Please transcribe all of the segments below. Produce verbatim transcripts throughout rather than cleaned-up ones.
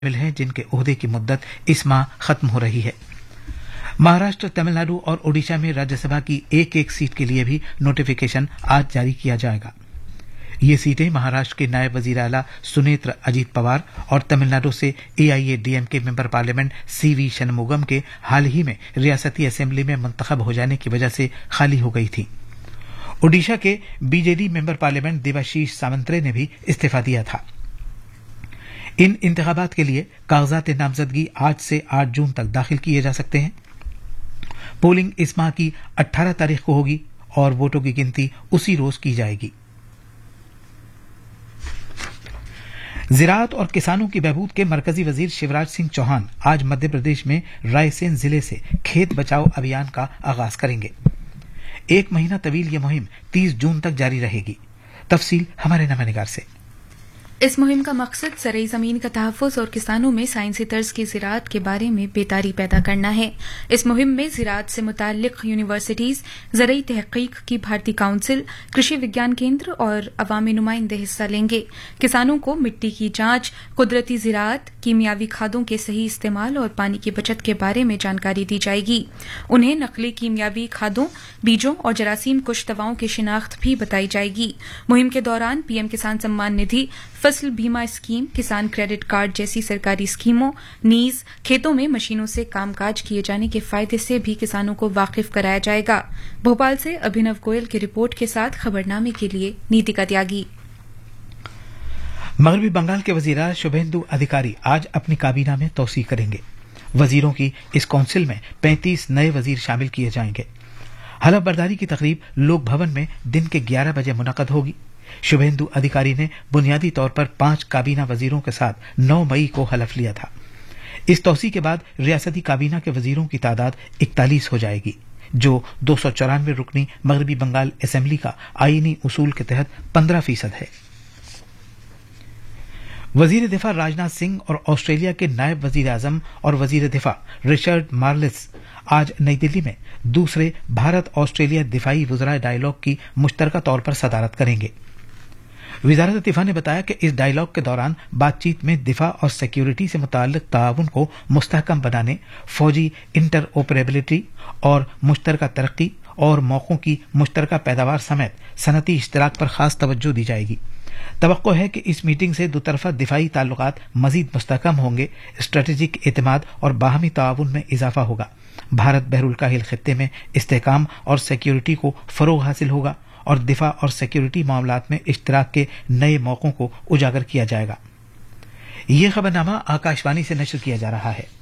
शामिल हैं जिनके ओहदे की मुद्दत इस माह खत्म हो रही है। महाराष्ट्र, तमिलनाडु और ओडिशा में राज्यसभा की एक एक सीट के लिए भी नोटिफिकेशन आज जारी किया जाएगा। ये सीटें महाराष्ट्र के नायब वजीर आला सुनेत्र अजीत पवार और तमिलनाडु से AIADMK member parliament CV Shanmugam के हाल ही में रियासती असेंबली में मुंतखब हो जाने की वजह से खाली हो गई थी। ओडिशा के BJD member parliament Debashish Samantray ने भी इस्तीफा दिया था। इन इंतखाबात के लिए कागजात नामजदगी आज से आठ जून तक दाखिल किए जा सकते हैं। पोलिंग इस माह की अठारह तारीख को होगी और वोटों की गिनती उसी रोज की जाएगी। ज़राअत और किसानों की बहबूद के मरकजी वजीर शिवराज सिंह चौहान आज मध्य प्रदेश में रायसेन जिले से खेत बचाओ अभियान का आगाज करेंगे। एक महीना तवील यह मुहिम तीस जून तक जारी रहेगी। तफसील हमारे नमानिगार से। इस मुहिम का मकसद ज़रई ज़मीन का तहफ़्फ़ुज़ और किसानों में साइंसी तर्ज की ज़राअत के बारे में बेदारी पैदा करना है। इस मुहिम में ज़राअत से मुताल्लिक़ यूनिवर्सिटीज़, ज़रई तहक़ीक़ की भारतीय काउंसिल, कृषि विज्ञान केंद्र और अवामी नुमाइंदे हिस्सा लेंगे। किसानों को मिट्टी की जांच, कुदरती ज़राअत, कीमियावी खादों के सही इस्तेमाल और पानी की बचत के बारे में जानकारी दी जाएगी। उन्हें नकली कीमियावी खादों, बीजों और जरासीम कुश दवाओं की शिनाख्त भी बताई जाएगी। मुहिम के दौरान पीएम किसान सम्मान निधि, फसल बीमा स्कीम, किसान क्रेडिट कार्ड जैसी सरकारी स्कीमों, नीज, खेतों में मशीनों से कामकाज किए जाने के फायदे से भी किसानों को वाकिफ कराया जाएगा। भोपाल से अभिनव गोयल की रिपोर्ट के साथ खबरनामे के लिए नीतिका त्यागी। मगरबी बंगाल के वजीर शुभेंदु अधिकारी आज अपनी काबीना में तौसीह करेंगे। वजीरों की इस काउंसिल में पैंतीस नए वजीर शामिल किए जाएंगे। हलफ बर्दारी की तकरीब लोक भवन में दिन के ग्यारह बजे मुनक्कद होगी। शुभेंदु अधिकारी ने बुनियादी तौर पर पांच काबीना वजीरों के साथ नौ मई को हलफ लिया था। इस तौसीह के बाद रियासती काबीना के वजीरों की तादाद इकतालीस हो जाएगी, जो दो सौ चौरानवे रुकनी मगरबी बंगाल असेंबली का आईनी उसूल के तहत पंद्रह फीसद है। वजीर दिफा राजनाथ सिंह और ऑस्ट्रेलिया के नायब वजीर आजम और वजीर दिफा रिचर्ड मार्लिस आज नई दिल्ली में दूसरे भारत ऑस्ट्रेलिया दिफाई वज़राए डायलॉग की मुश्तरका तौर पर सदारत करेंगे। वजारत दिफा ने बताया कि इस डायलॉग के दौरान बातचीत में दिफा और सिक्योरिटी से मुताल्लिक ताउन को मुस्तहकम बनाने, फौजी इंटर ऑपरेबिलिटी और मुश्तरका तरक्की और मौकों की मुश्तरका पैदावार समेत सनती इश्तराक पर खास तवज्जो दी जाएगी। तवक्को है कि इस मीटिंग से दुतरफा दिफाई ताल्लुकात मजीद मुस्तहकम होंगे, स्ट्रेटेजिक एतमाद और बाहमी ताउन में इजाफा होगा। भारत बहरुल काहिल खित्ते में इस्तेहकाम और सिक्योरिटी को फरोग हासिल होगा और दिफा और सिक्योरिटी मामलात में इश्तराक के नए मौकों को उजागर किया जाएगा। ये खबरनामा आकाशवाणी से नशर किया जा रहा है।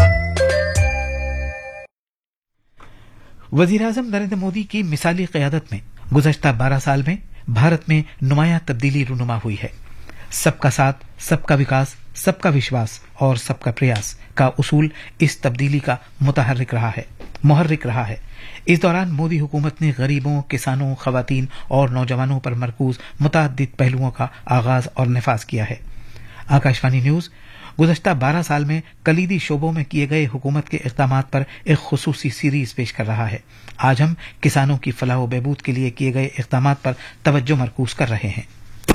वजीर आजम नरेंद्र मोदी की मिसाली क़यादत में गुज़श्ता बारह साल में भारत में नुमायां तब्दीली रूनुमा हुई है। सबका साथ, सबका विकास, सबका विश्वास और सबका प्रयास का उसूल इस तब्दीली का मुतहर्रिक रहा है, मुहर्रिक रहा है। इस दौरान मोदी हुकूमत ने गरीबों, किसानों, खवातीन और नौजवानों पर मरकूज मुतअद्दिद पहलुओं का आगाज और नफाज किया है। आकाशवाणी न्यूज गुज़श्ता बारह साल में कलीदी शोबों में किए गए हुकूमत के इक़दामात पर एक खुसूसी सीरीज पेश कर रहा है। आज हम किसानों की फलाह व बहबूद के लिए किए गए इक़दामात पर तवज्जो मरकूज कर रहे हैं।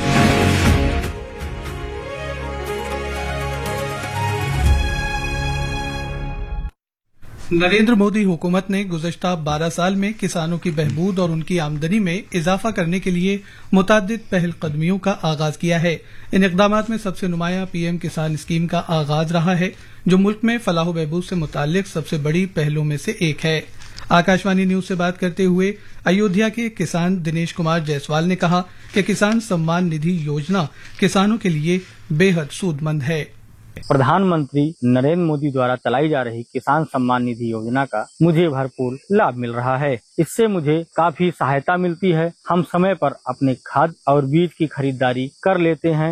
नरेंद्र मोदी हुकूमत ने गुज़श्ता बारह साल में किसानों की बहबूद और उनकी आमदनी में इजाफा करने के लिए मुतअद्दिद पहल कदमियों का आगाज किया है। इन इक़दामात में सबसे नुमायां पीएम किसान स्कीम का आगाज रहा है, जो मुल्क में फलाह बहबूद से मुताल्लिक सबसे बड़ी पहलों में से एक है। आकाशवाणी न्यूज से बात करते हुए अयोध्या के किसान दिनेश कुमार जायसवाल ने कहा कि किसान सम्मान निधि योजना किसानों के लिए बेहद सूदमंद है। प्रधानमंत्री नरेंद्र मोदी द्वारा चलाई जा रही किसान सम्मान निधि योजना का मुझे भरपूर लाभ मिल रहा है। इससे मुझे काफी सहायता मिलती है। हम समय पर अपने खाद और बीज की खरीदारी कर लेते हैं।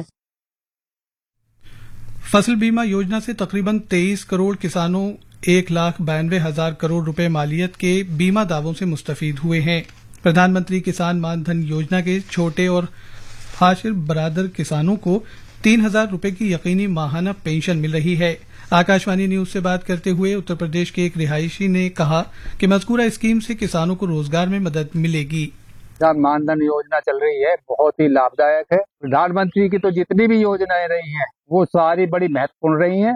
फसल बीमा योजना से तकरीबन तेईस करोड़ किसानों एक लाख बानवे हजार करोड़ रुपए मालियत के बीमा दावों से मुस्तफीद हुए हैं। प्रधानमंत्री किसान मान धन योजना के छोटे और हाशिर बरादर किसानों को तीन हजार रूपये की यकीनी माहाना पेंशन मिल रही है। आकाशवाणी न्यूज से बात करते हुए उत्तर प्रदेश के एक रिहायशी ने कहा कि मज़कूरा स्कीम से किसानों को रोजगार में मदद मिलेगी। किसान मानधन योजना चल रही है, बहुत ही लाभदायक है। प्रधानमंत्री की तो जितनी भी योजनाएं रही हैं वो सारी बड़ी महत्वपूर्ण रही हैं।